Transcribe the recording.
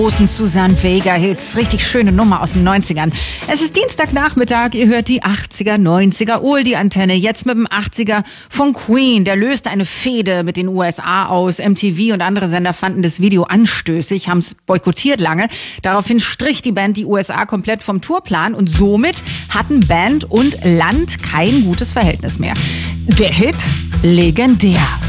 Großen Susanne Vega Hits. Richtig schöne Nummer aus den 90ern. Es ist Dienstagnachmittag, ihr hört die 80er, 90er, die Antenne, jetzt mit dem 80er von Queen. Der löste eine Fehde mit den USA aus. MTV und andere Sender fanden das Video anstößig, haben es boykottiert lange. Daraufhin strich die Band die USA komplett vom Tourplan und somit hatten Band und Land kein gutes Verhältnis mehr. Der Hit legendär.